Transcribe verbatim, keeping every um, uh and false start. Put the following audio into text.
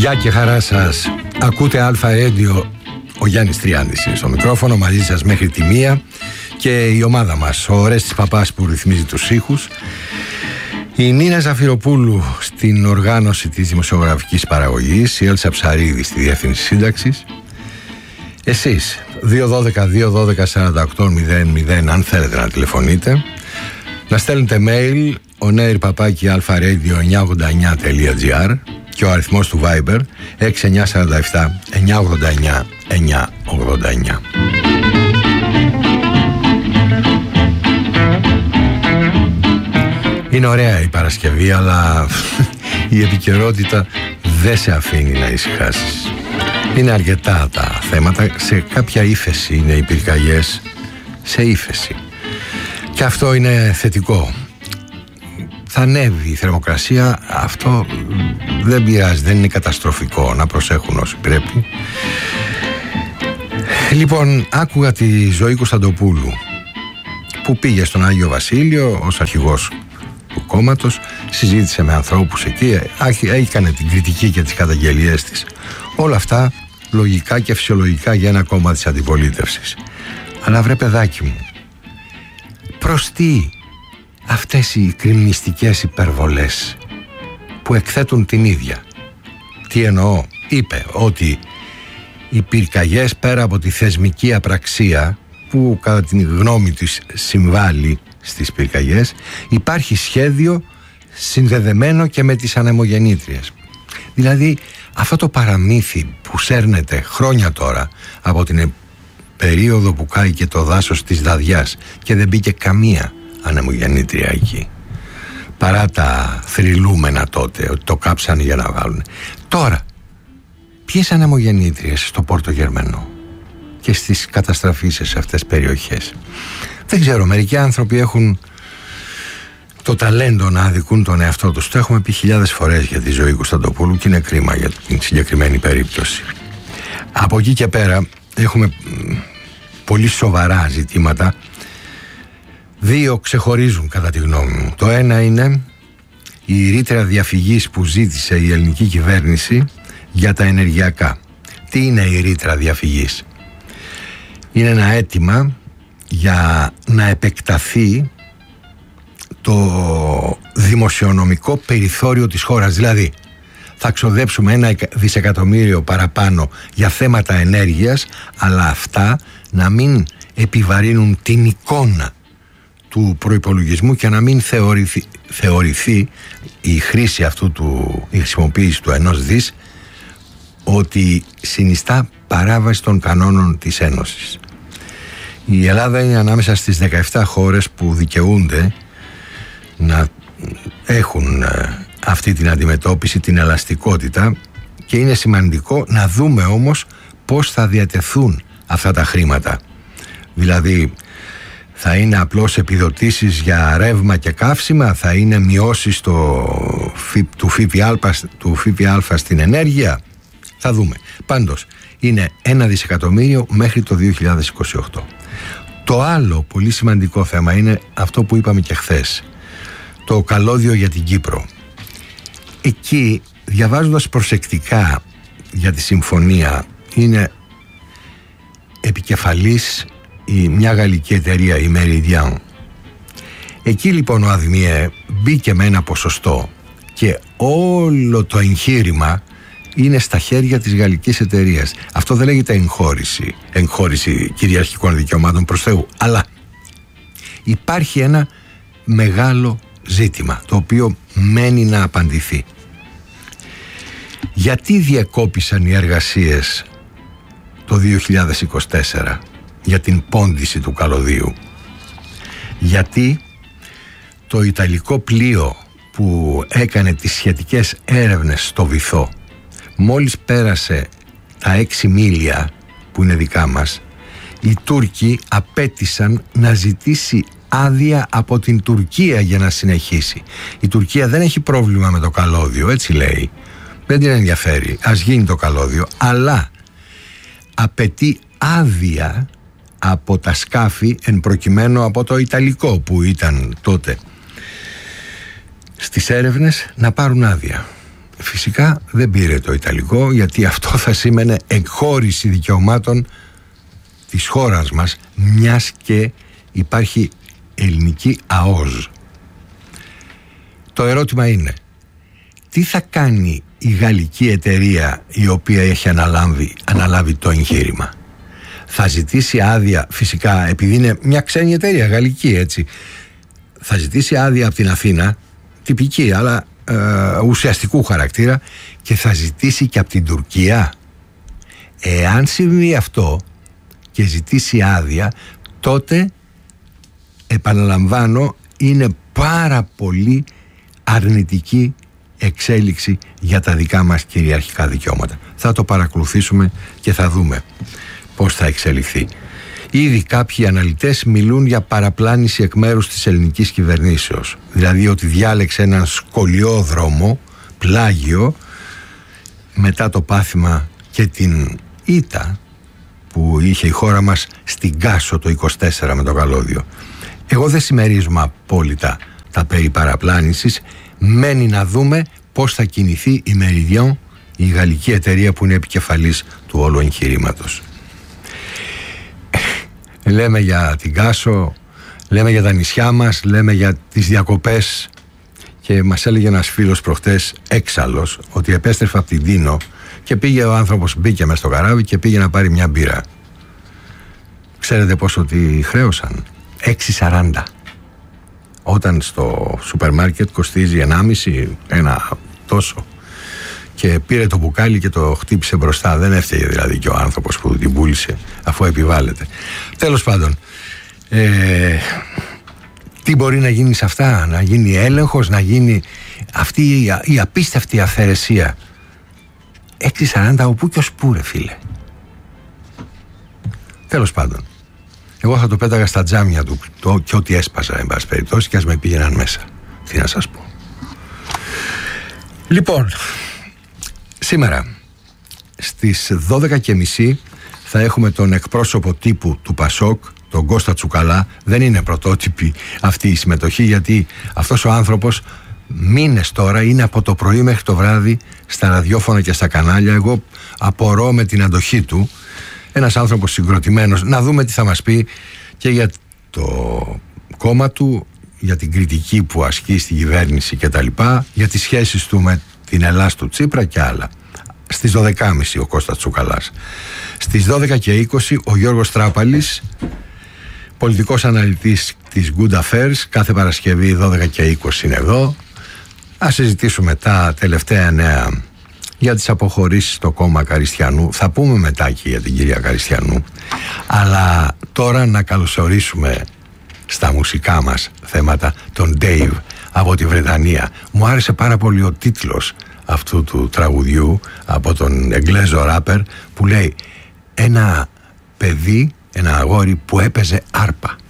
Γεια και χαρά σας. Ακούτε Αλφα Radio. Ο Γιάννης Τριάντης είναι στο μικρόφωνο, μαζί σας μέχρι τη μία. Και η ομάδα μας, ο Ορέστης Παπάς που ρυθμίζει τους ήχους, η Νίνα Ζαφυροπούλου στην οργάνωση της δημοσιογραφικής παραγωγής, η Έλσα Ψαρίδη στη διεύθυνση σύνταξης. Εσείς δύο δώδεκα δύο δώδεκα σαράντα οκτώ μηδέν μηδέν αν θέλετε να τηλεφωνείτε, να στέλνετε mail onair παπάκι alfaradio εννιακόσια ογδόντα εννιά τελεία τζι άρ και ο αριθμός του Viber έξι εννιά τέσσερα επτά εννιακόσια ογδόντα εννιά εννιακόσια ογδόντα εννιά. Είναι ωραία η Παρασκευή, αλλά η επικαιρότητα δεν σε αφήνει να ησυχάσεις. Είναι αρκετά τα θέματα. Σε κάποια ύφεση είναι οι πυρκαγιές, σε ύφεση. Και αυτό είναι θετικό. Θα ανέβει η θερμοκρασία, αυτό δεν πειράζει, δεν είναι καταστροφικό, να προσέχουν όσοι πρέπει. Λοιπόν, άκουγα τη Ζωή Κωνσταντοπούλου που πήγε στον Άγιο Βασίλειο ως αρχηγός του κόμματος, συζήτησε με ανθρώπους εκεί, έκανε την κριτική και τις καταγγελίες της. Όλα αυτά λογικά και φυσιολογικά για ένα κόμμα της αντιπολίτευσης. Αλλά βρε παιδάκι μου, προς τι αυτές οι κριμνιστικές υπερβολές που εκθέτουν την ίδια? Τι εννοώ? Είπε ότι οι πυρκαγιές, πέρα από τη θεσμική απραξία που κατά την γνώμη της συμβάλλει στις πυρκαγιές, υπάρχει σχέδιο συνδεδεμένο και με τις ανεμογεννήτριες. Δηλαδή αυτό το παραμύθι που σέρνεται χρόνια τώρα από την περίοδο που κάηκε το δάσος της Δαδιάς και δεν μπήκε καμία ανεμογεννήτρια εκεί, παρά τα θρυλούμενα τότε ότι το κάψανε για να βάλουν. Τώρα ποιες ανεμογεννήτριες στο Πόρτο Γερμανό και στις καταστραφήσεις σε αυτές τις περιοχές? Δεν ξέρω, μερικοί άνθρωποι έχουν το ταλέντο να αδικούν τον εαυτό τους. Το έχουμε πει χιλιάδες φορές για τη Ζωή Κωνσταντοπούλου και είναι κρίμα για την συγκεκριμένη περίπτωση. Από εκεί και πέρα έχουμε πολύ σοβαρά ζητήματα. Δύο ξεχωρίζουν κατά τη γνώμη μου. Το ένα είναι η ρήτρα διαφυγής που ζήτησε η ελληνική κυβέρνηση για τα ενεργειακά. Τι είναι η ρήτρα διαφυγής? Είναι ένα αίτημα για να επεκταθεί το δημοσιονομικό περιθώριο της χώρας. Δηλαδή θα ξοδέψουμε ένα δισεκατομμύριο παραπάνω για θέματα ενέργειας, αλλά αυτά να μην επιβαρύνουν την εικόνα του προϋπολογισμού και να μην θεωρηθεί, θεωρηθεί η χρήση αυτού του, η χρησιμοποίηση του ενός δις ότι συνιστά παράβαση των κανόνων της Ένωσης. Η Ελλάδα είναι ανάμεσα στις δεκαεπτά χώρες που δικαιούνται να έχουν αυτή την αντιμετώπιση, την ελαστικότητα, και είναι σημαντικό να δούμε όμως πώς θα διατεθούν αυτά τα χρήματα. Δηλαδή θα είναι απλώς επιδοτήσεις για ρεύμα και καύσιμα, θα είναι μειώσεις το, του ΦΠΑ, του ΦΠΑ στην ενέργεια? Θα δούμε. Πάντως είναι ένα δισεκατομμύριο μέχρι το δύο χιλιάδες είκοσι οκτώ. Το άλλο πολύ σημαντικό θέμα είναι αυτό που είπαμε και χθες, το καλώδιο για την Κύπρο. Εκεί, διαβάζοντας προσεκτικά για τη συμφωνία, είναι επικεφαλής η, μια γαλλική εταιρεία, η Meridian. Εκεί λοιπόν ο ΑΔΜΙΕ μπήκε με ένα ποσοστό και όλο το εγχείρημα είναι στα χέρια της γαλλικής εταιρείας. Αυτό δεν λέγεται εγχώρηση, εγχώρηση κυριαρχικών δικαιωμάτων προς Θεού, αλλά υπάρχει ένα μεγάλο ζήτημα το οποίο μένει να απαντηθεί. Γιατί διεκόπησαν οι εργασίες το δύο χιλιάδες είκοσι τέσσερα για την πόντιση του καλωδίου? Γιατί το ιταλικό πλοίο που έκανε τις σχετικές έρευνες στο βυθό, μόλις πέρασε τα έξι μίλια που είναι δικά μας, οι Τούρκοι απέτησαν να ζητήσει άδεια από την Τουρκία για να συνεχίσει. Η Τουρκία δεν έχει πρόβλημα με το καλώδιο, έτσι λέει, δεν την ενδιαφέρει, ας γίνει το καλώδιο, αλλά απαιτεί άδεια από τα σκάφη, εν προκειμένου από το Ιταλικό που ήταν τότε στις έρευνες, να πάρουν άδεια. φυσικά δεν πήρε το Ιταλικό, γιατί αυτό θα σήμαινε εκχώρηση δικαιωμάτων της χώρας μας, μιας και υπάρχει ελληνική ΑΟΖ. Το ερώτημα είναι, τι θα κάνει η γαλλική εταιρεία η οποία έχει αναλάβει, αναλάβει το εγχείρημα? Θα ζητήσει άδεια, φυσικά, επειδή είναι μια ξένη εταιρεία, γαλλική, έτσι, θα ζητήσει άδεια από την Αθήνα, τυπική αλλά ε, ουσιαστικού χαρακτήρα, και θα ζητήσει και από την Τουρκία. Εάν συμβεί αυτό και ζητήσει άδεια, τότε, επαναλαμβάνω, είναι πάρα πολύ αρνητική εξέλιξη για τα δικά μας κυριαρχικά δικαιώματα. Θα το παρακολουθήσουμε και θα δούμε πώς θα εξελιχθεί. Ήδη κάποιοι αναλυτές μιλούν για παραπλάνηση εκ μέρους της ελληνικής κυβερνήσεως. Δηλαδή ότι διάλεξε έναν σκολιόδρομο, πλάγιο, μετά το πάθημα και την ήττα που είχε η χώρα μας στην Κάσο το είκοσι τέσσερα με το καλώδιο. Εγώ δεν συμμερίζομαι απόλυτα τα περί παραπλάνησης. Μένει να δούμε πώς θα κινηθεί η Meridian, η γαλλική εταιρεία που είναι επικεφαλής του όλου εγχειρήματος. Λέμε για την Κάσο, λέμε για τα νησιά μας, λέμε για τις διακοπές, και μας έλεγε ένας φίλος προχτές, έξαλλος, ότι επέστρεφε από την Τίνο και πήγε ο άνθρωπος, μπήκε μες στο καράβι και πήγε να πάρει μια μπύρα. Ξέρετε πόσο τη χρέωσαν? έξι σαράντα. Όταν στο σούπερ μάρκετ κοστίζει ενάμιση, ένα τόσο. Και πήρε το μπουκάλι και το χτύπησε μπροστά. Δεν έφταιγε δηλαδή και ο άνθρωπος που την πούλησε, αφού επιβάλλεται. Τέλος πάντων, ε, τι μπορεί να γίνει σε αυτά? Να γίνει έλεγχος, να γίνει αυτή η, η απίστευτη αυθαιρεσία. έξι σαράντα όπου και ως πού, ρε φίλε. Τέλος πάντων, εγώ θα το πέταγα στα τζάμια του το, και ό,τι έσπασα, εν πάση περιπτώσει, και ας με πήγαιναν μέσα. Τι να σας πω. Λοιπόν, σήμερα στις δώδεκα και μισή θα έχουμε τον εκπρόσωπο τύπου του Πασόκ, τον Κώστα Τσουκαλά. Δεν είναι πρωτότυπη αυτή η συμμετοχή, γιατί αυτός ο άνθρωπος μήνες τώρα είναι από το πρωί μέχρι το βράδυ στα ραδιόφωνα και στα κανάλια. Εγώ απορώ με την αντοχή του. Ένας άνθρωπος συγκροτημένος. Να δούμε τι θα μας πει και για το κόμμα του, για την κριτική που ασκεί στην κυβέρνηση και τα λοιπά, για τις σχέσεις του με την Ελλάδα του Τσίπρα και άλλα. Στις δώδεκα και μισή ο Κώστας Τσουκαλάς. Στις δώδεκα και είκοσι ο Γιώργος Τράπαλης, πολιτικός αναλυτής της Good Affairs. Κάθε Παρασκευή δώδεκα και είκοσι είναι εδώ. Ας συζητήσουμε τα τελευταία νέα για τις αποχωρήσεις στο κόμμα Καριστιανού. Θα πούμε μετά και για την κυρία Καριστιανού. Αλλά τώρα να καλωσορίσουμε στα μουσικά μας θέματα τον Dave από τη Βρετανία. Μου άρεσε πάρα πολύ ο τίτλος αυτού του τραγουδιού από τον Εγγλέζο ράπερ, που λέει ένα παιδί, ένα αγόρι που έπαιζε άρπα.